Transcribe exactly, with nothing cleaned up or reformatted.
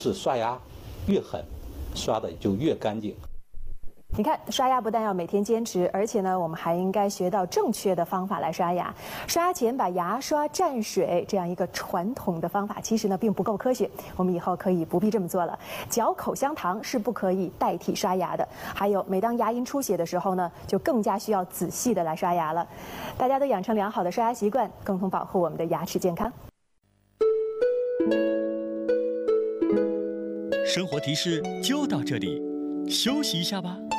是刷牙越狠，刷的就越干净。 你看，刷牙不但要每天坚持，而且呢，我们还应该学到正确的方法来刷牙。刷牙前把牙刷蘸水，这样一个传统的方法，其实呢并不够科学。我们以后可以不必这么做了。嚼口香糖是不可以代替刷牙的。还有，每当牙龈出血的时候呢，就更加需要仔细的来刷牙了。大家都养成良好的刷牙习惯，共同保护我们的牙齿健康。 生活提示就到这里，休息一下吧。